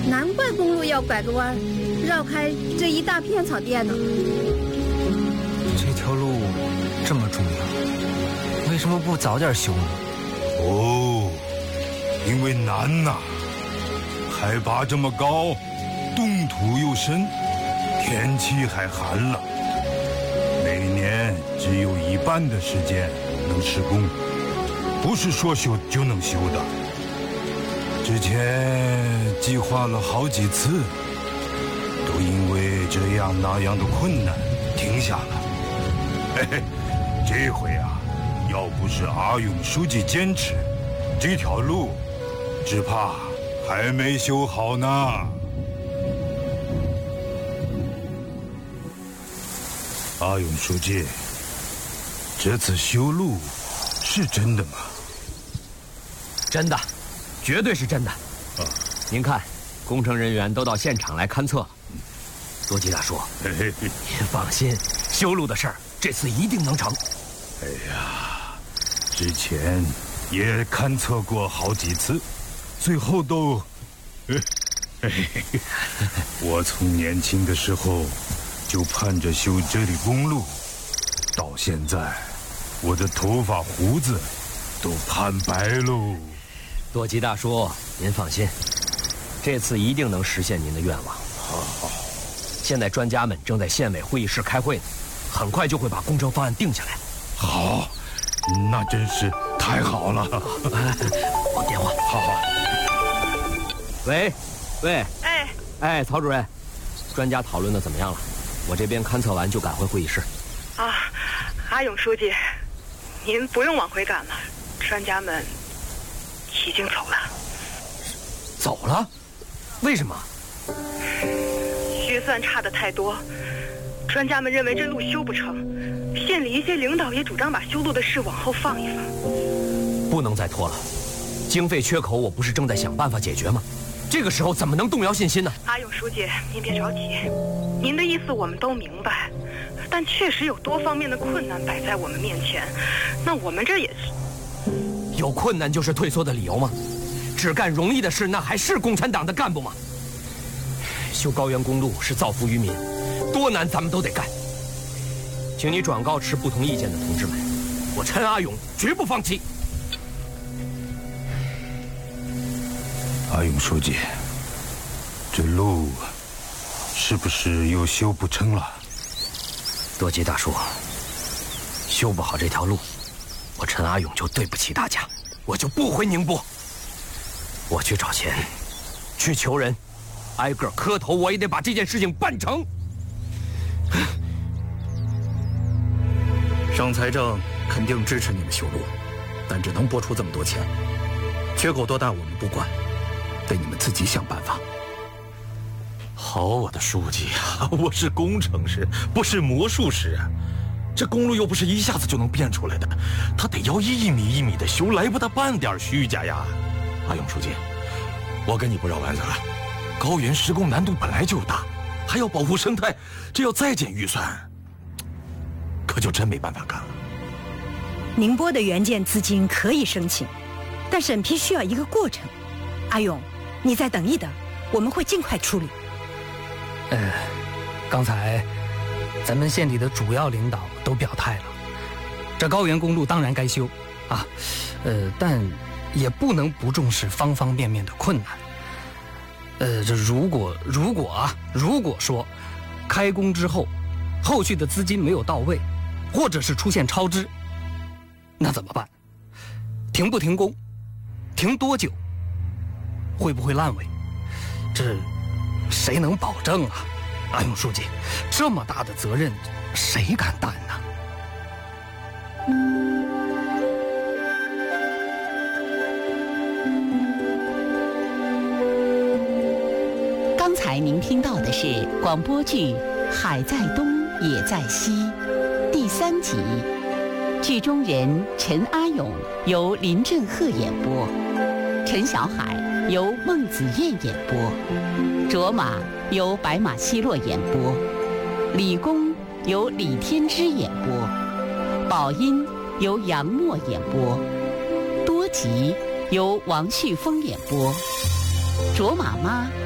难怪公路要拐个弯，绕开这一大片草甸呢。 这条路这么重要，为什么不早点修呢？ 哦，因为难呐，海拔这么高，冻土又深，天气还寒冷，每年只有一半的时间能施工，不是说修就能修的。之前计划了好几次，都因为这样那样的困难停下了。嘿嘿，这回啊，要不是阿勇书记坚持，这条路只怕还没修好呢。阿勇书记，这次修路是真的吗？ 真的，绝对是真的。您看，工程人员都到现场来勘测了。多吉大叔，您放心，修路的事儿这次一定能成。 哎呀，之前也勘测过好几次，最后都……我从年轻的时候就盼着修这里公路，到现在，我的头发胡子都盼白喽。 多吉大叔，您放心，这次一定能实现您的愿望。 好。 现在专家们正在县委会议室开会呢，很快就会把工程方案定下来。 好，那真是太好了。 我电话。 好。 喂， 哎， 曹主任，专家讨论的怎么样了？我这边勘测完就赶回会议室。 啊，阿勇书记，您不用往回赶了，专家们已经走了。 走了？为什么？ 预算差的太多，专家们认为这路修不成，县里一些领导也主张把修路的事往后放一放。 不能再拖了，经费缺口我不是正在想办法解决吗？这个时候怎么能动摇信心呢？ 阿勇书记，您别着急，您的意思我们都明白，但确实有多方面的困难摆在我们面前，那我们这也是…… 有困难就是退缩的理由吗？只干容易的事，那还是共产党的干部吗？修高原公路是造福于民，多难咱们都得干。请你转告持不同意见的同志们，我陈阿勇绝不放弃。 阿勇书记，这路是不是又修不成了？ 多吉大叔，修不好这条路，我陈阿勇就对不起大家，我就不回宁波。我去找钱，去求人，挨个磕头，我也得把这件事情办成。 省财政肯定支持你们修路，但只能拨出这么多钱，缺口多大我们不管，得你们自己想办法。 好，我的书记啊，我是工程师，不是魔术师啊。这公路又不是一下子就能变出来的，它得要一米一米的修，来不得半点虚假呀。阿勇书记，我跟你不绕弯子了。高原施工难度本来就大，还要保护生态，这要再减预算，可就真没办法干了。 宁波的援建资金可以申请，但审批需要一个过程。阿勇，你再等一等，我们会尽快处理。 刚才咱们县里的主要领导都表态了，这高原公路当然该修啊，但也不能不重视方方面面的困难。这如果说开工之后，后续的资金没有到位，或者是出现超支，那怎么办？停不停工？停多久？会不会烂尾？这谁能保证啊？阿勇书记，这么大的责任，谁敢担呢？ 刚才您听到的是广播剧《海在东也在西》第3集，剧中人陈阿勇由林振赫演播，陈小海由孟子燕演播，卓玛由白马奚落演播，李工由李天之演播，宝音由杨默演播，多吉由王旭峰演播，卓玛妈